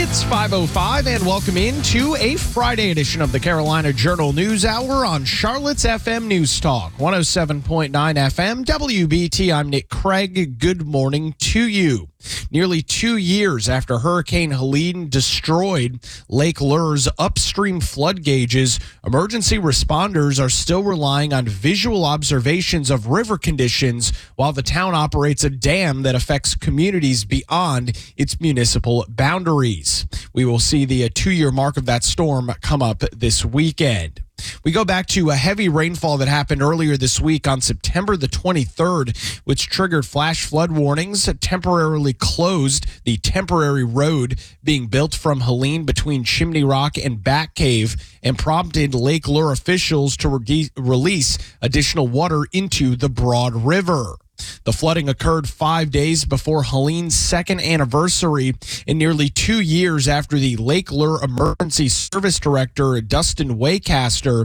It's 5:05 and welcome into a Friday edition of the Carolina Journal News Hour on Charlotte's FM News Talk, 107.9 FM, WBT. I'm Nick Craig. Good morning to you. Nearly 2 years after Hurricane Helene destroyed Lake Lure's upstream flood gauges, emergency responders are still relying on visual observations of river conditions while the town operates a dam that affects communities beyond its municipal boundaries. We will see the 2-year mark of that storm come up this weekend. We go back to a heavy rainfall that happened earlier this week on September the 23rd, which triggered flash flood warnings, temporarily closed the temporary road being built from Helene between Chimney Rock and Bat Cave, and prompted Lake Lure officials to release additional water into the Broad River. The flooding occurred 5 days before Helene's second anniversary and nearly 2 years after the Lake Lure Emergency Service Director, Dustin Waycaster,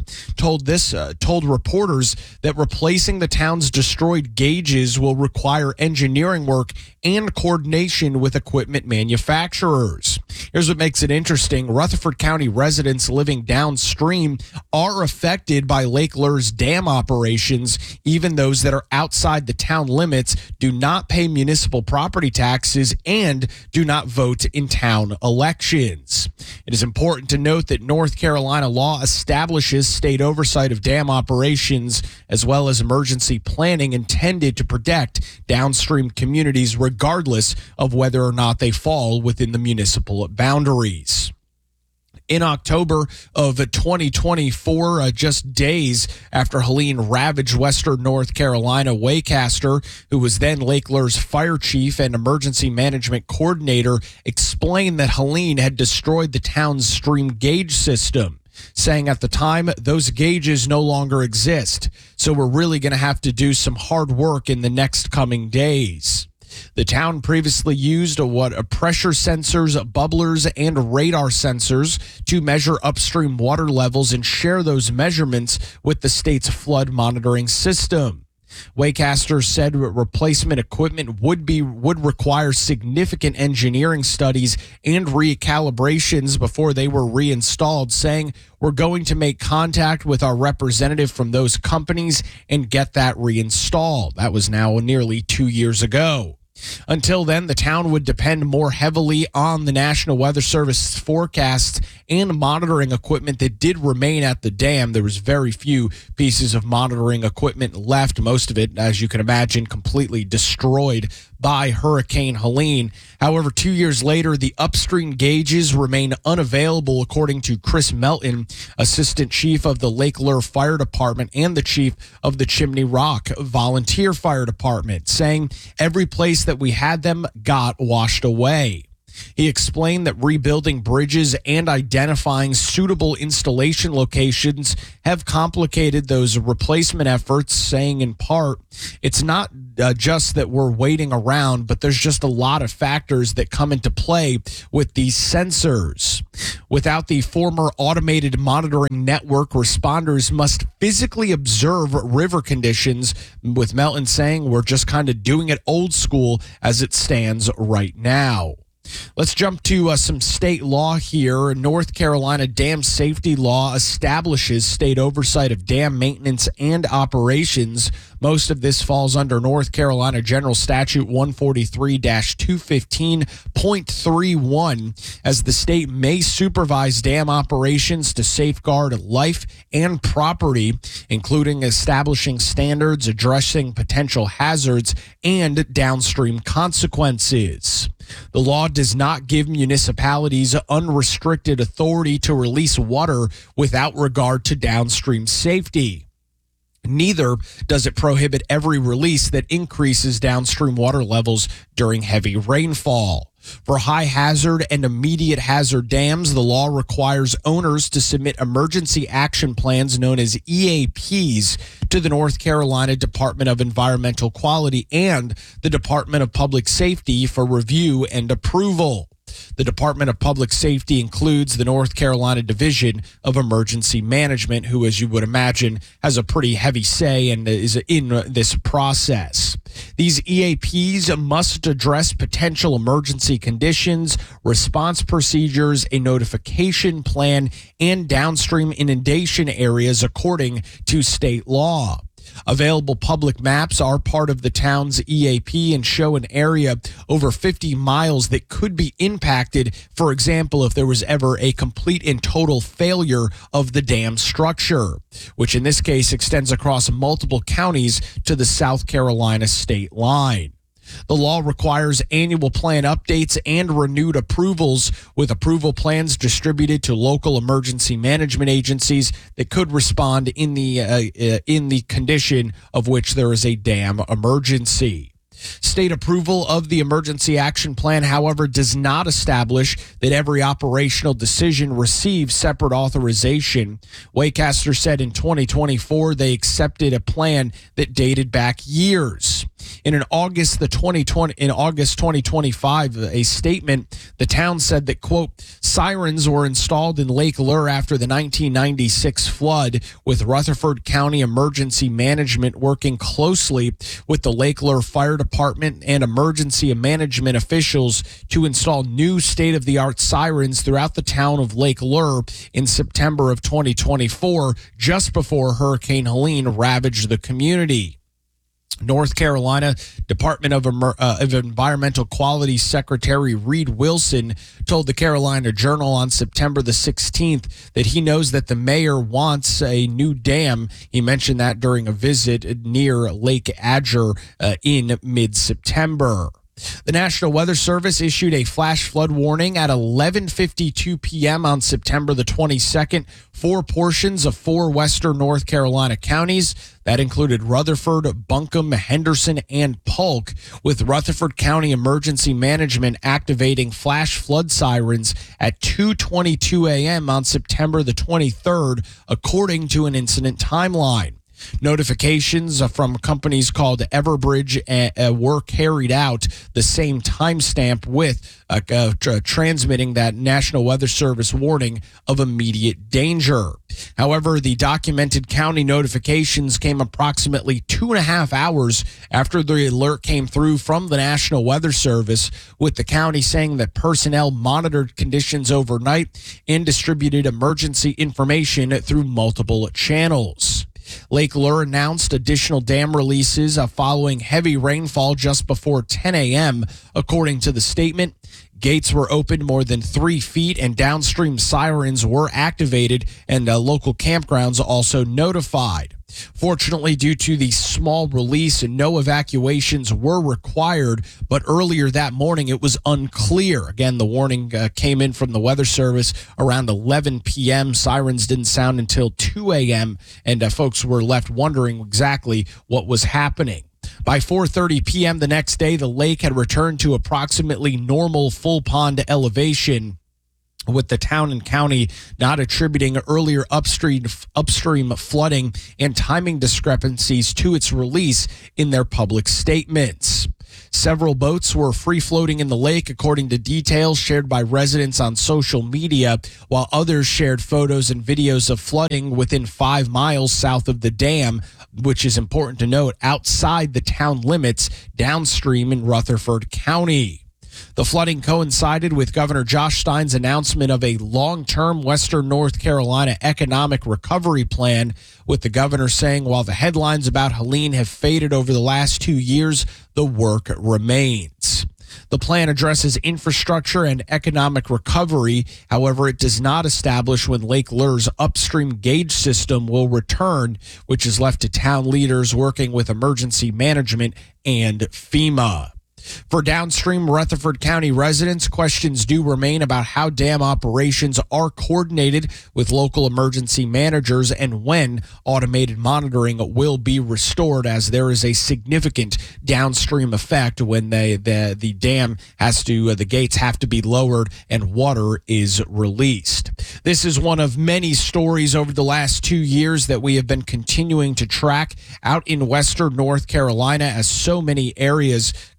told reporters that replacing the town's destroyed gauges will require engineering work and coordination with equipment manufacturers. Here's what makes it interesting. Rutherford County residents living downstream are affected by Lake Lure's dam operations. Even those that are outside the town limits do not pay municipal property taxes and do not vote in town elections. It is important to note that North Carolina law establishes state oversight of dam operations as well as emergency planning intended to protect downstream communities regardless of whether or not they fall within the municipal boundaries. In October of 2024, just days after Helene ravaged western North Carolina, Waycaster, who was then Lake Lure's fire chief and emergency management coordinator, explained that Helene had destroyed the town's stream gauge system, saying at the time, those gauges no longer exist. So we're really going to have to do some hard work in the next coming days. The town previously used pressure sensors, bubblers, and radar sensors to measure upstream water levels and share those measurements with the state's flood monitoring system. Waycaster said replacement equipment would require significant engineering studies and recalibrations before they were reinstalled, saying, "We're going to make contact with our representative from those companies and get that reinstalled." That was now nearly 2 years ago. Until then, the town would depend more heavily on the National Weather Service forecasts and monitoring equipment that did remain at the dam. There was very few pieces of monitoring equipment left, most of it, as you can imagine, completely destroyed by Hurricane Helene. However, 2 years later, the upstream gauges remain unavailable, according to Chris Melton, Assistant Chief of the Lake Lure Fire Department and the Chief of the Chimney Rock Volunteer Fire Department, saying every place that we had them got washed away. He explained that rebuilding bridges and identifying suitable installation locations have complicated those replacement efforts, saying in part, it's not just that we're waiting around, but there's just a lot of factors that come into play with these sensors. Without the former automated monitoring network, responders must physically observe river conditions, with Melton saying we're just kind of doing it old school as it stands right now. Let's jump to some state law here. North Carolina dam safety law establishes state oversight of dam maintenance and operations. Most of this falls under North Carolina General Statute 143-215.31, as the state may supervise dam operations to safeguard life and property, including establishing standards, addressing potential hazards, and downstream consequences. The law does not give municipalities unrestricted authority to release water without regard to downstream safety. Neither does it prohibit every release that increases downstream water levels during heavy rainfall. For high hazard and immediate hazard dams, the law requires owners to submit emergency action plans known as EAPs to the North Carolina Department of Environmental Quality and the Department of Public Safety for review and approval. The Department of Public Safety includes the North Carolina Division of Emergency Management, who, as you would imagine, has a pretty heavy say and is in this process. These EAPs must address potential emergency conditions, response procedures, a notification plan, and downstream inundation areas according to state law. Available public maps are part of the town's EAP and show an area over 50 miles that could be impacted, for example, if there was ever a complete and total failure of the dam structure, which in this case extends across multiple counties to the South Carolina state line. The law requires annual plan updates and renewed approvals, with approval plans distributed to local emergency management agencies that could respond in the condition of which there is a dam emergency. State approval of the emergency action plan, however, does not establish that every operational decision receives separate authorization. Waycaster said in 2024 they accepted a plan that dated back years. In August 2025, a statement, the town said that, quote, sirens were installed in Lake Lure after the 1996 flood, with Rutherford County Emergency Management working closely with the Lake Lure Fire Department and emergency management officials to install new state-of-the-art sirens throughout the town of Lake Lure in September of 2024, just before Hurricane Helene ravaged the community. North Carolina Department of Environmental Quality Secretary Reed Wilson told the Carolina Journal on September the 16th that he knows that the mayor wants a new dam. He mentioned that during a visit near Lake Adger in mid-September. The National Weather Service issued a flash flood warning at 11:52 p.m. on September the 22nd for portions of 4 western North Carolina counties. That included Rutherford, Buncombe, Henderson, and Polk, with Rutherford County Emergency Management activating flash flood sirens at 2:22 a.m. on September the 23rd, according to an incident timeline. Notifications from companies called Everbridge were carried out the same timestamp, with transmitting that National Weather Service warning of immediate danger. However, the documented county notifications came approximately 2.5 hours after the alert came through from the National Weather Service, with the county saying that personnel monitored conditions overnight and distributed emergency information through multiple channels. Lake Lure announced additional dam releases following heavy rainfall just before 10 a.m. According to the statement, gates were opened more than 3 feet and downstream sirens were activated, and local campgrounds also notified. Fortunately, due to the small release, no evacuations were required, but earlier that morning it was unclear. Again, the warning came in from the Weather Service around 11 p.m. Sirens didn't sound until 2 a.m., and folks were left wondering exactly what was happening. By 4:30 p.m. the next day, the lake had returned to approximately normal full pond elevation, with the town and county not attributing earlier upstream flooding and timing discrepancies to its release in their public statements. Several boats were free-floating in the lake, according to details shared by residents on social media, while others shared photos and videos of flooding within 5 miles south of the dam, which is important to note, outside the town limits downstream in Rutherford County. The flooding coincided with Governor Josh Stein's announcement of a long-term Western North Carolina economic recovery plan, with the governor saying while the headlines about Helene have faded over the last 2 years, the work remains. The plan addresses infrastructure and economic recovery. However, it does not establish when Lake Lure's upstream gauge system will return, which is left to town leaders working with emergency management and FEMA. For downstream Rutherford County residents, questions do remain about how dam operations are coordinated with local emergency managers and when automated monitoring will be restored, as there is a significant downstream effect when the dam has to, the gates have to be lowered and water is released. This is one of many stories over the last 2 years that we have been continuing to track out in Western North Carolina, as so many areas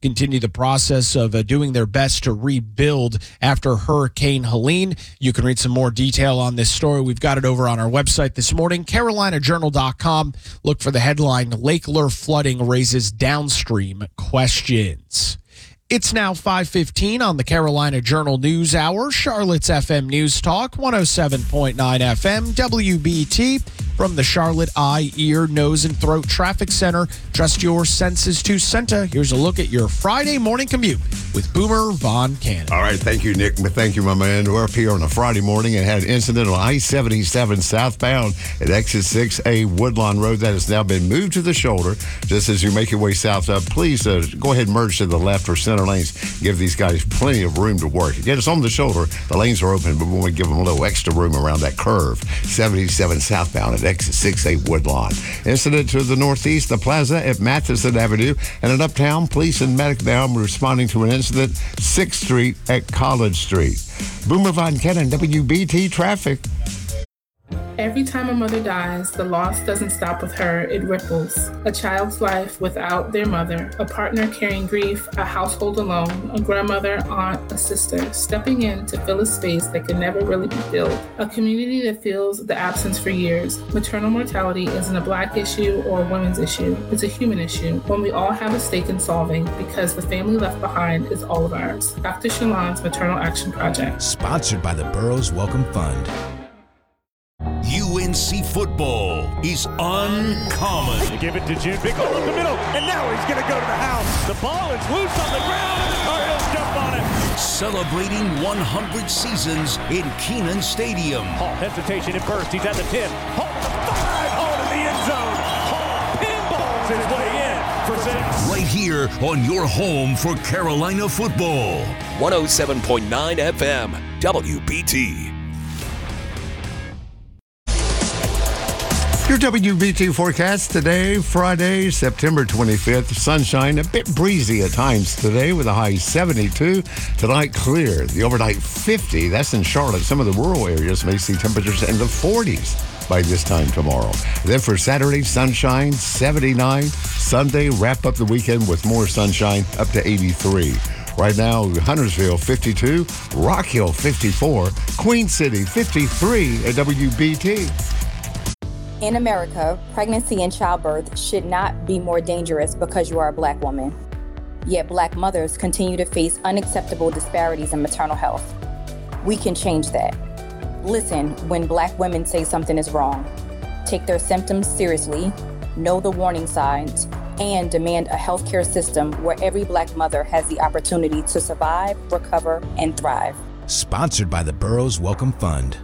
continue the process of doing their best to rebuild after Hurricane Helene. You can read some more detail on this story. We've got it over on our website this morning, CarolinaJournal.com. Look for the headline, Lake Lure flooding raises downstream questions. It's now 5:15 on the Carolina Journal News Hour, Charlotte's FM News Talk, 107.9 FM, WBT. From the Charlotte Eye, Ear, Nose, and Throat Traffic Center. Trust your senses to Senta. Here's a look at your Friday morning commute with Boomer Von Cannon. All right, thank you, Nick. Thank you, my man. We're up here on a Friday morning and had an incident on I-77 southbound at exit 6A Woodlawn Road that has now been moved to the shoulder. Just as you make your way south up, please go ahead and merge to the left or center lanes. Give these guys plenty of room to work. Get us on the shoulder. The lanes are open, but we want to give them a little extra room around that curve. 77 southbound at exit 6A Woodlawn. Incident to the northeast, the plaza at Matheson Avenue, and in Uptown, police and medic now responding to an incident, 6th Street at College Street. Boomer Von Cannon, WBT Traffic. Every time a mother dies, the loss doesn't stop with her, it ripples. A child's life without their mother, a partner carrying grief, a household alone, a grandmother, aunt, a sister, stepping in to fill a space that could never really be filled. A community that feels the absence for years. Maternal mortality isn't a Black issue or a women's issue, it's a human issue, one we all have a stake in solving because the family left behind is all of ours. Dr. Shalon's Maternal Action Project. Sponsored by the Burroughs Welcome Fund. UNC football is uncommon. They give it to June. Big hole in the middle, and now he's going to go to the house. The ball is loose on the ground. Cardinals jump on it. Celebrating 100 seasons in Kenan Stadium. Hall hesitation at first. He's at the 10. Hall to the 5. Hall to the end zone. Hall pinballs his way in for 6. Right here on your home for Carolina football. 107.9 FM, WBT. Your WBT forecast today, Friday, September 25th. Sunshine, a bit breezy at times today with a high 72. Tonight, clear. The overnight 50. That's in Charlotte. Some of the rural areas may see temperatures in the 40s by this time tomorrow. Then for Saturday, sunshine, 79. Sunday, wrap up the weekend with more sunshine, up to 83. Right now, Huntersville, 52. Rock Hill, 54. Queen City, 53 at WBT. In America, pregnancy and childbirth should not be more dangerous because you are a Black woman. Yet Black mothers continue to face unacceptable disparities in maternal health. We can change that. Listen when Black women say something is wrong. Take their symptoms seriously, know the warning signs, and demand a healthcare system where every Black mother has the opportunity to survive, recover, and thrive. Sponsored by the Burroughs Welcome Fund.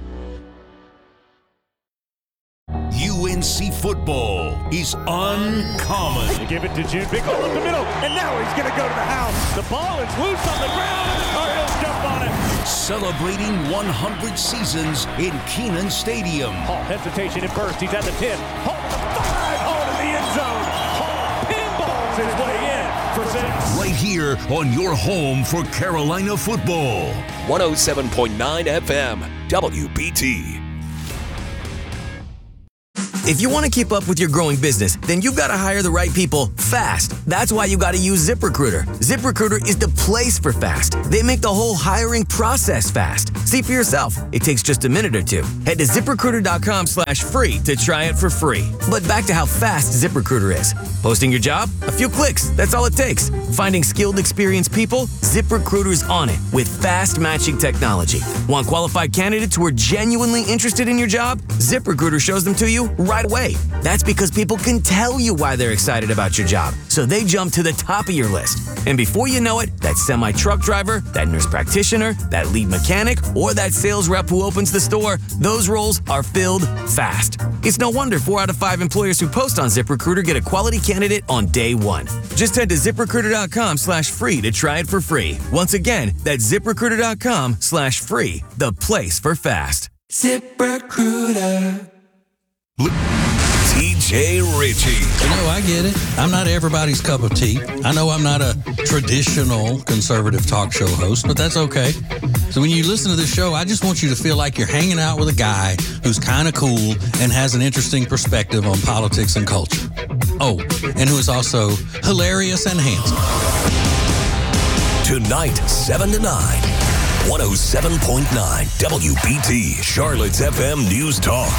UNC football is uncommon. They give it to June. Big hole in the middle, and now he's going to go to the house. The ball is loose on the ground, and the Cardinals jump on it. Celebrating 100 seasons in Kenan Stadium. Hall hesitation at first. He's at the 10. Hall to the 5. Hall to the end zone. Hall pinballs his way in for 6. Right here on your home for Carolina football. 107.9 FM, WBT. If you want to keep up with your growing business, then you've got to hire the right people fast. That's why you got to use ZipRecruiter. ZipRecruiter is the place for fast. They make the whole hiring process fast. See for yourself. It takes just a minute or two. Head to ZipRecruiter.com/free to try it for free. But back to how fast ZipRecruiter is. Posting your job? A few clicks. That's all it takes. Finding skilled, experienced people? ZipRecruiter's on it with fast matching technology. Want qualified candidates who are genuinely interested in your job? ZipRecruiter shows them to you right away. That's because people can tell you why they're excited about your job, so they jump to the top of your list. And before you know it, that semi-truck driver, that nurse practitioner, that lead mechanic, or that sales rep who opens the store, those roles are filled fast. It's no wonder 4 out of 5 employers who post on ZipRecruiter get a quality candidate on day one. Just head to ZipRecruiter.com/free to try it for free. Once again, that's ZipRecruiter.com/free, the place for fast. ZipRecruiter. TJ Ritchie. You know, I get it. I'm not everybody's cup of tea. I know I'm not a traditional conservative talk show host, but that's okay. So when you listen to this show, I just want you to feel like you're hanging out with a guy who's kind of cool and has an interesting perspective on politics and culture. Oh, and who is also hilarious and handsome. Tonight, 7 to 9. 107.9 WBT, Charlotte's FM News Talk.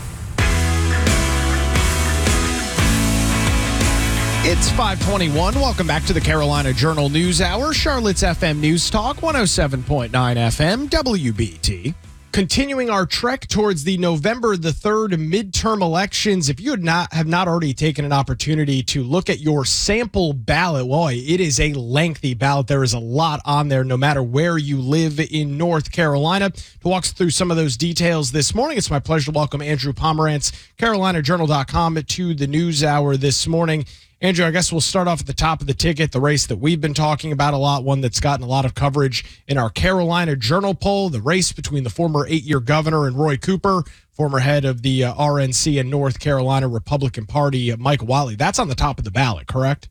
It's 5:21. Welcome back to the Carolina Journal News Hour, Charlotte's FM News Talk, 107.9 FM, WBT. Continuing our trek towards the November the 3rd midterm elections, if you have not already taken an opportunity to look at your sample ballot, well, it is a lengthy ballot. There is a lot on there, no matter where you live in North Carolina. To walk us through some of those details this morning, it's my pleasure to welcome Andrew Pomerantz, CarolinaJournal.com, to the News Hour this morning. Andrew, I guess we'll start off at the top of the ticket, the race that we've been talking about a lot, one that's gotten a lot of coverage in our Carolina Journal poll, the race between the former 8-year governor and Roy Cooper, former head of the RNC and North Carolina Republican Party, Michael Whatley. That's on the top of the ballot, correct?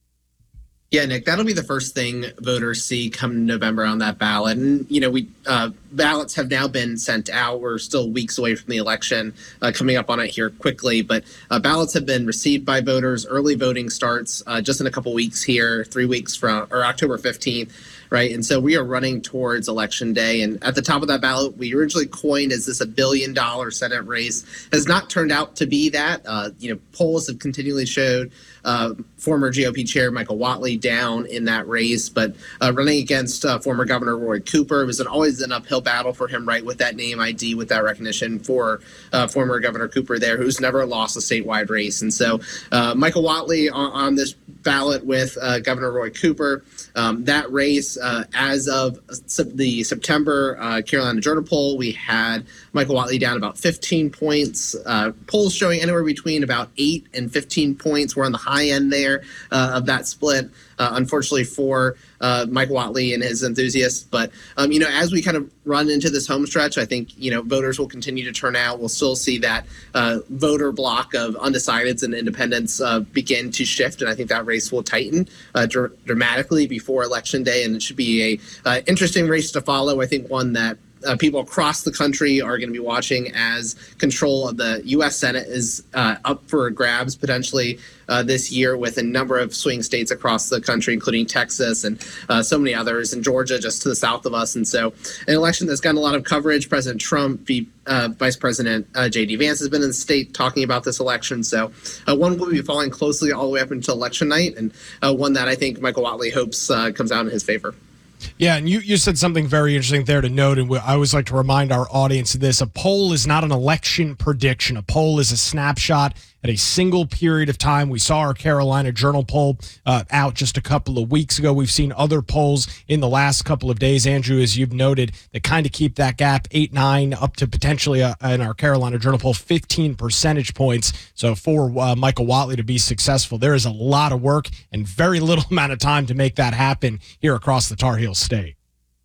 Yeah, Nick, that'll be the first thing voters see come November on that ballot. And, ballots have now been sent out. We're still weeks away from the election, coming up on it here quickly. But ballots have been received by voters. Early voting starts just in a couple weeks here, 3 weeks from October 15th. Right. And so we are running towards Election Day. And at the top of that ballot, we originally coined as this $1 billion Senate race, has not turned out to be that. Polls have continually showed former GOP chair Michael Whatley down in that race, but running against former Governor Roy Cooper. It was always an uphill battle for him, right, with that name ID, with that recognition for former Governor Cooper there, who's never lost a statewide race. And so Michael Whatley on this ballot with Governor Roy Cooper. That race, as of the September Carolina Journal poll, we had Michael Whatley down about 15 points. Polls showing anywhere between about 8 and 15 points. We're on the high end there of that split, unfortunately for Michael Whatley and his enthusiasts. But, as we kind of run into this home stretch, I think, voters will continue to turn out. We'll still see that voter block of undecideds and independents begin to shift. And I think that race will tighten dramatically before Election Day. And it should be a interesting race to follow. I think one that people across the country are going to be watching, as control of the U.S. Senate is up for grabs potentially this year, with a number of swing states across the country, including Texas and so many others, and Georgia just to the south of us. And so an election that's gotten a lot of coverage. President Trump, Vice President J.D. Vance has been in the state talking about this election. So one we'll be following closely all the way up until election night, and one that I think Michael Whatley hopes comes out in his favor. Yeah, and you said something very interesting there to note, and I always like to remind our audience of this. A poll is not an election prediction. A poll is a snapshot at a single period of time. We saw our Carolina Journal poll out just a couple of weeks ago. We've seen other polls in the last couple of days, Andrew, as you've noted, that kind of keep that gap 8, 9 up to potentially in our Carolina Journal poll 15 percentage points. So for Michael Whatley to be successful, there is a lot of work and very little amount of time to make that happen here across the Tar Heel State.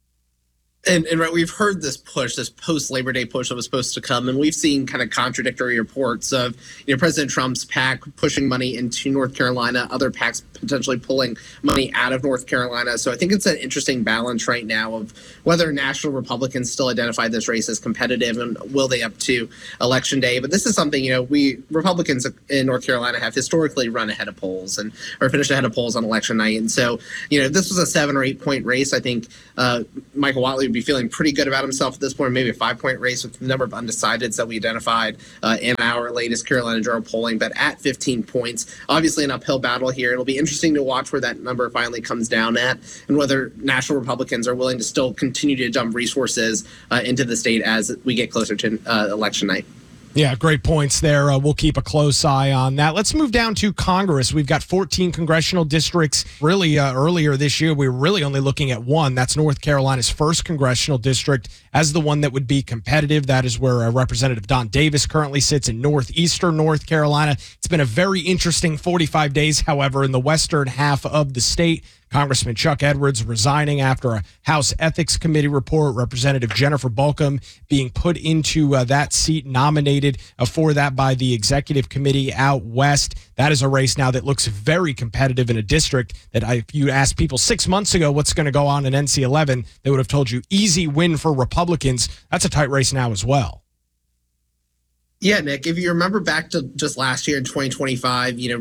And right, we've heard this push, this post-Labor Day push that was supposed to come, and we've seen kind of contradictory reports of President Trump's PAC pushing money into North Carolina, other PACs potentially pulling money out of North Carolina. So I think it's an interesting balance right now of whether national Republicans still identify this race as competitive and will they up to Election Day. But this is something, we Republicans in North Carolina have historically run ahead of polls or finished ahead of polls on election night. And so, this was a 7 or 8 point race. I think Michael Whatley would be feeling pretty good about himself at this point, maybe a 5-point race with the number of undecideds that we identified in our latest Carolina Journal polling. But at 15 points, obviously an uphill battle here. It'll be interesting to watch where that number finally comes down at, and whether national Republicans are willing to still continue to dump resources into the state as we get closer to election night. Yeah, great points there. We'll keep a close eye on that. Let's move down to Congress. We've got 14 congressional districts. Really, earlier this year, we were really only looking at one. That's North Carolina's first congressional district as the one that would be competitive. That is where Representative Don Davis currently sits in northeastern North Carolina. It's been a very interesting 45 days, however, in the western half of the state. Congressman Chuck Edwards resigning after a House Ethics Committee report. Representative Jennifer Bolcom being put into that seat, nominated for that by the Executive Committee out west. That is a race now that looks very competitive in a district that if you asked people 6 months ago what's going to go on in NC 11, they would have told you easy win for Republicans. That's a tight race now as well. Yeah, Nick, if you remember back to just last year in 2025,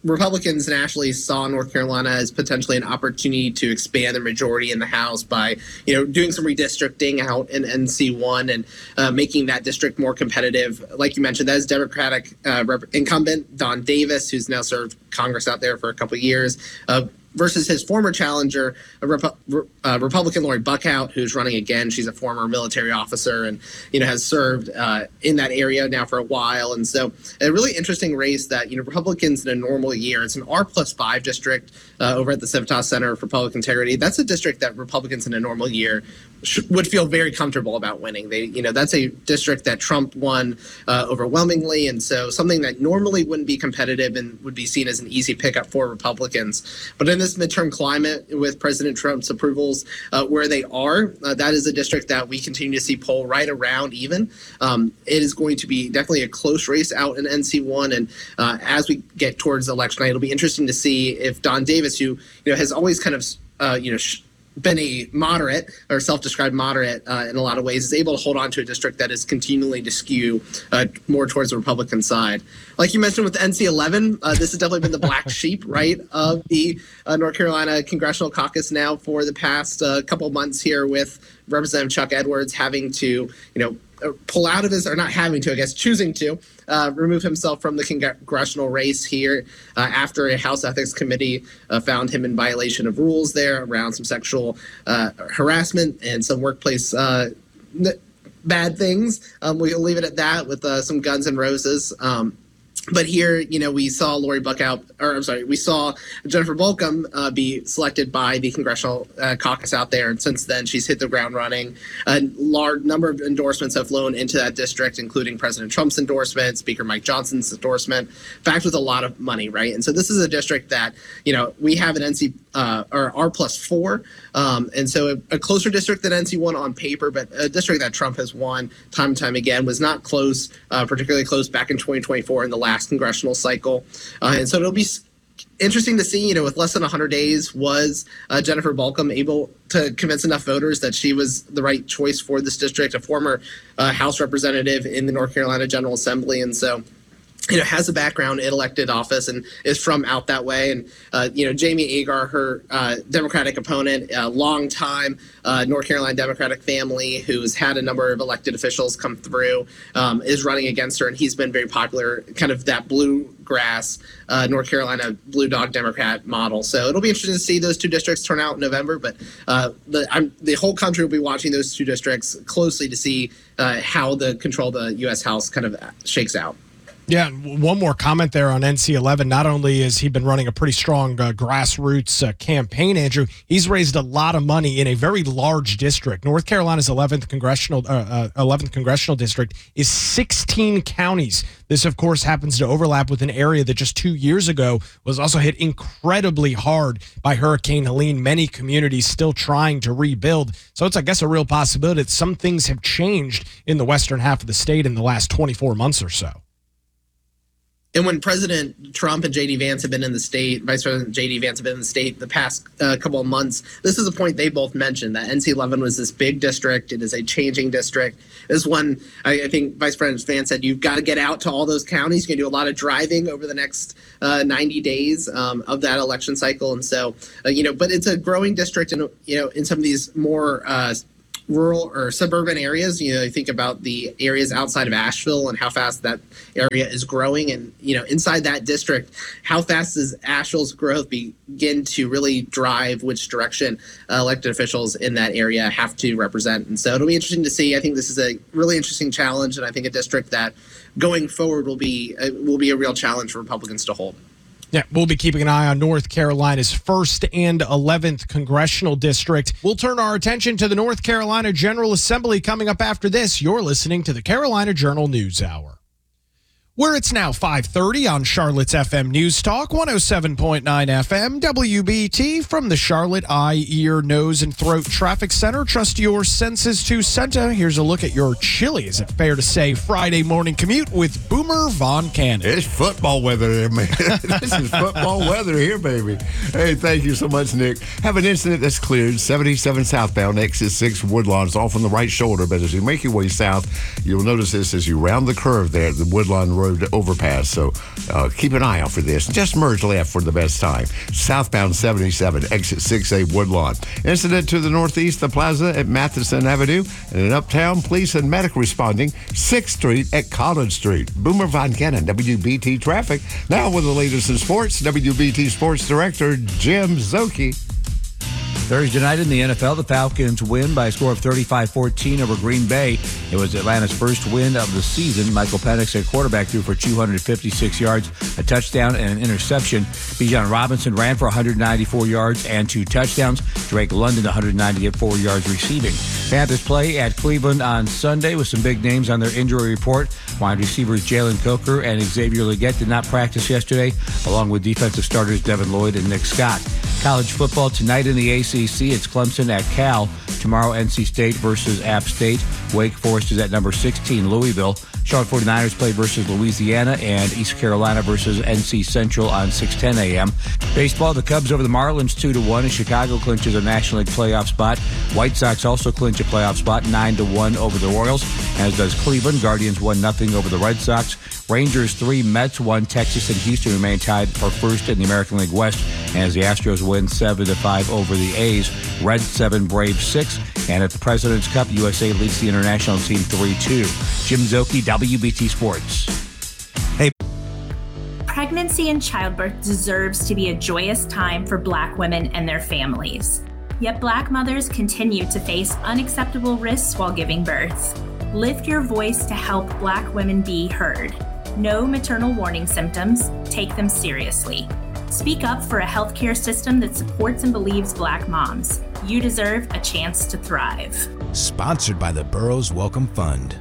Republicans nationally saw North Carolina as potentially an opportunity to expand their majority in the House by, doing some redistricting out in NC1 and making that district more competitive. Like you mentioned, that is Democratic incumbent Don Davis, who's now served Congress out there for a couple of years, versus his former challenger, Republican Lori Buckout, who's running again. She's a former military officer and, has served in that area now for a while. And so a really interesting race that, Republicans in a normal year, it's an R+5 district over at the Civitas Center for Public Integrity. That's a district that Republicans in a normal year would feel very comfortable about winning. That's a district that Trump won overwhelmingly. And so something that normally wouldn't be competitive and would be seen as an easy pickup for Republicans. But in this midterm climate with President Trump's approvals where they are, that is a district that we continue to see poll right around even. It is going to be definitely a close race out in NC1. And as we get towards election night, it'll be interesting to see if Don Davis, who has always kind of, been a moderate or self-described moderate in a lot of ways, is able to hold on to a district that is continually to skew more towards the Republican side. Like you mentioned with NC11, this has definitely been the black sheep, right, of the North Carolina Congressional Caucus now for the past couple of months here, with Representative Chuck Edwards having to, pull out of his, or not having to, I guess, choosing to remove himself from the congressional race here after a House Ethics Committee found him in violation of rules there around some sexual harassment and some workplace bad things. We'll leave it at that with some Guns N' Roses. But here, we saw we saw Jennifer Bolcom be selected by the Congressional Caucus out there. And since then, she's hit the ground running. A large number of endorsements have flown into that district, including President Trump's endorsement, Speaker Mike Johnson's endorsement, in fact, with a lot of money, right? And so this is a district that, we have an NC or R+4. And so a closer district than NC1 on paper, but a district that Trump has won time and time again, was not close, particularly close back in 2024 in the last congressional cycle. And so it'll be interesting to see, with less than 100 days, was Jennifer Bolcom able to convince enough voters that she was the right choice for this district, a former House representative in the North Carolina General Assembly. And so, has a background in elected office and is from out that way. And, Jamie Agar, her Democratic opponent, a long-time North Carolina Democratic family who's had a number of elected officials come through, is running against her. And he's been very popular, kind of that bluegrass North Carolina blue dog Democrat model. So it'll be interesting to see those two districts turn out in November. But the whole country will be watching those two districts closely to see how the control of the U.S. House kind of shakes out. Yeah, one more comment there on NC11. Not only has he been running a pretty strong grassroots campaign, Andrew, he's raised a lot of money in a very large district. North Carolina's 11th congressional district is 16 counties. This, of course, happens to overlap with an area that just 2 years ago was also hit incredibly hard by Hurricane Helene. Many communities still trying to rebuild. So it's, I guess, a real possibility that some things have changed in the western half of the state in the last 24 months or so. And when President Trump and J.D. Vance have been in the state, Vice President J.D. Vance have been in the state the past couple of months, this is a point they both mentioned, that NC11 was this big district. It is a changing district. This one, I think Vice President Vance said, you've got to get out to all those counties. You're going to do a lot of driving over the next 90 days of that election cycle. And so, but it's a growing district in some of these more rural or suburban areas. You think about the areas outside of Asheville and how fast that area is growing. And, inside that district, how fast does Asheville's growth begin to really drive which direction elected officials in that area have to represent? And so it'll be interesting to see. I think this is a really interesting challenge, and I think a district that going forward will be a real challenge for Republicans to hold. Yeah, we'll be keeping an eye on North Carolina's 1st and 11th congressional district. We'll turn our attention to the North Carolina General Assembly coming up after this. You're listening to the Carolina Journal News Hour. Where it's now 5:30 on Charlotte's FM News Talk, 107.9 FM, WBT, from the Charlotte Eye, Ear, Nose, and Throat Traffic Center. Trust your senses to Senta. Here's a look at your chilly, is it fair to say, Friday morning commute with Boomer Von Cannon. It's football weather there, man. This is football weather here, baby. Hey, thank you so much, Nick. Have an incident that's cleared. 77 southbound, exit 6 Woodlawn's off on the right shoulder, but as you make your way south, you'll notice this as you round the curve there at the Woodlawn Road. Road overpass. So keep an eye out for this. Just merge left for the best time. Southbound 77, exit 6A Woodlawn. Incident to the northeast, the plaza at Matheson Avenue. And in Uptown, police and medic responding 6th Street at College Street. Boomer Von Cannon, WBT Traffic. Now with the latest in sports, WBT Sports Director Jim Szoke. Thursday night in the NFL, the Falcons win by a score of 35-14 over Green Bay. It was Atlanta's first win of the season. Michael Penix, at quarterback, threw for 256 yards, a touchdown, and an interception. Bijan Robinson ran for 194 yards and 2 touchdowns. Drake London, 194 yards receiving. Panthers play at Cleveland on Sunday with some big names on their injury report. Wide receivers Jalen Coker and Xavier Legette did not practice yesterday, along with defensive starters Devin Lloyd and Nick Scott. College football tonight in the ACC. It's Clemson at Cal. Tomorrow, NC State versus App State. Wake Forest is at number 16, Louisville. Charlotte 49ers play versus Louisiana, and East Carolina versus NC Central on 6:10 a.m. Baseball, the Cubs over the Marlins 2-1, and Chicago clinches a National League playoff spot. White Sox also clinch a playoff spot, 9-1 over the Royals, as does Cleveland. Guardians 1-0 over the Red Sox. Rangers 3, Mets 1. Texas and Houston remain tied for first in the American League West, as the Astros win 7-5 over the A's. Reds 7, Braves 6. And at the President's Cup, USA leads the international team 3-2. Jim Szoke, WBT Sports. Hey. Pregnancy and childbirth deserves to be a joyous time for Black women and their families. Yet Black mothers continue to face unacceptable risks while giving birth. Lift your voice to help Black women be heard. Know maternal warning symptoms. Take them seriously. Speak up for a healthcare system that supports and believes Black moms. You deserve a chance to thrive. Sponsored by the Burroughs Welcome Fund.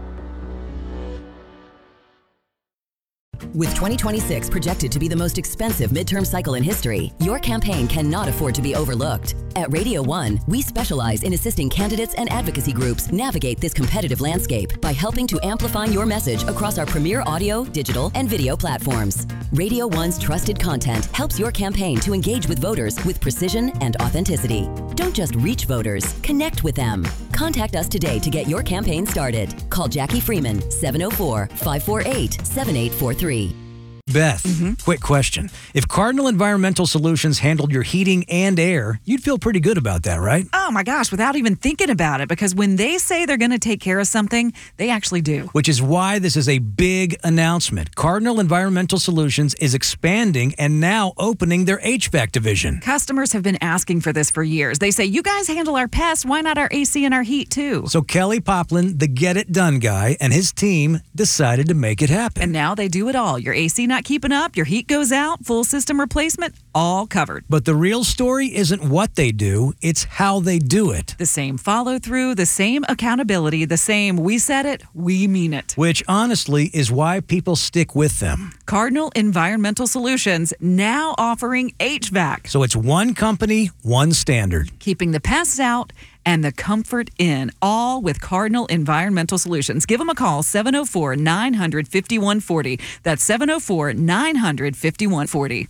With 2026 projected to be the most expensive midterm cycle in history, your campaign cannot afford to be overlooked. At Radio 1, we specialize in assisting candidates and advocacy groups navigate this competitive landscape by helping to amplify your message across our premier audio, digital, and video platforms. Radio 1's trusted content helps your campaign to engage with voters with precision and authenticity. Don't just reach voters, connect with them. Contact us today to get your campaign started. Call Jackie Freeman, 704-548-7843. Beth, quick question. If Cardinal Environmental Solutions handled your heating and air, you'd feel pretty good about that, right? Oh my gosh, without even thinking about it, because when they say they're going to take care of something, they actually do. Which is why this is a big announcement. Cardinal Environmental Solutions is expanding and now opening their HVAC division. Customers have been asking for this for years. They say, you guys handle our pests, why not our AC and our heat too? So Kelly Poplin, the get-it-done guy, and his team decided to make it happen. And now they do it all. Your AC not keeping up, your heat goes out, full system replacement, all covered. But the real story isn't what they do, it's how they do it. The same follow-through, the same accountability, the same we said it, we mean it. Which honestly is why people stick with them. Cardinal Environmental Solutions, now offering HVAC. So it's one company, one standard. Keeping the pests out and the comfort in, all with Cardinal Environmental Solutions. Give them a call, 704-900-5140. That's 704-900-5140.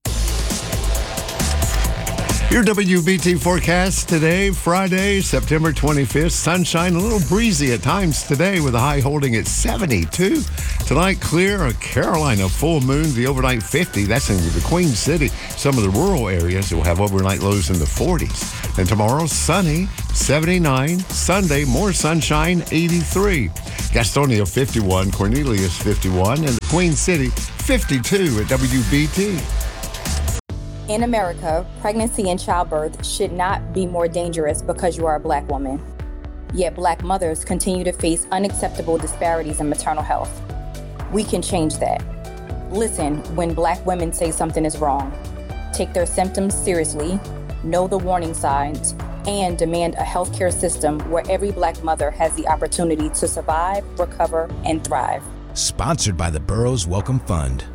Your WBT forecast today, Friday, September 25th. Sunshine, a little breezy at times today with a high holding at 72. Tonight, clear, a Carolina full moon, the overnight 50. That's in the Queen City. Some of the rural areas will have overnight lows in the 40s. And tomorrow, sunny, 79. Sunday, more sunshine, 83. Gastonia, 51. Cornelius, 51. And the Queen City, 52 at WBT. In America, pregnancy and childbirth should not be more dangerous because you are a Black woman. Yet Black mothers continue to face unacceptable disparities in maternal health. We can change that. Listen when Black women say something is wrong. Take their symptoms seriously, know the warning signs, and demand a healthcare system where every Black mother has the opportunity to survive, recover, and thrive. Sponsored by the Burroughs Welcome Fund.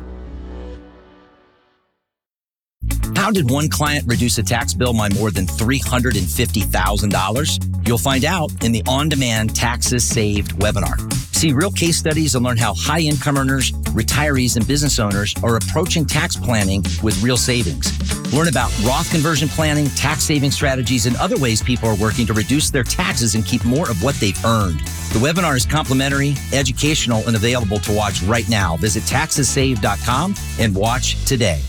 How did one client reduce a tax bill by more than $350,000? You'll find out in the On-Demand Taxes Saved webinar. See real case studies and learn how high-income earners retirees and business owners are approaching tax planning with real savings. Learn about Roth conversion planning, tax saving strategies, and other ways people are working to reduce their taxes and keep more of what they've earned. The webinar is complimentary, educational, and available to watch right now. Visit taxessave.com and watch today.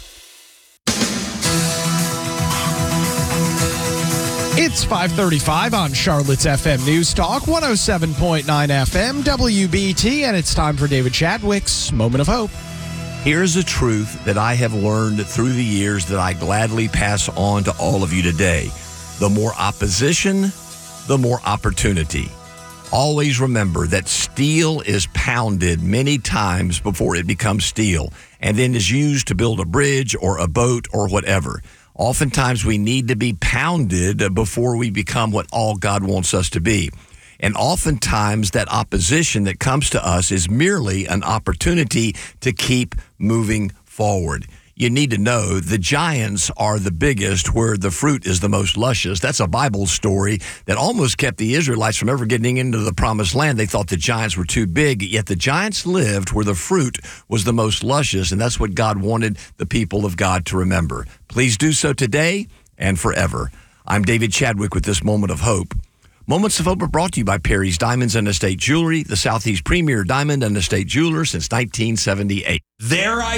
It's 5:35 on Charlotte's FM News Talk, 107.9 FM, WBT, and it's time for David Chadwick's Moment of Hope. Here's a truth that I have learned through the years that I gladly pass on to all of you today. The more opposition, the more opportunity. Always remember that steel is pounded many times before it becomes steel and then is used to build a bridge or a boat or whatever. Oftentimes we need to be pounded before we become what all God wants us to be. And oftentimes that opposition that comes to us is merely an opportunity to keep moving forward. You need to know the giants are the biggest where the fruit is the most luscious. That's a Bible story that almost kept the Israelites from ever getting into the promised land. They thought the giants were too big, yet the giants lived where the fruit was the most luscious, and that's what God wanted the people of God to remember. Please do so today and forever. I'm David Chadwick with this Moment of Hope. Moments of Hope are brought to you by Perry's Diamonds and Estate Jewelry, the Southeast premier diamond and estate jeweler since 1978. There I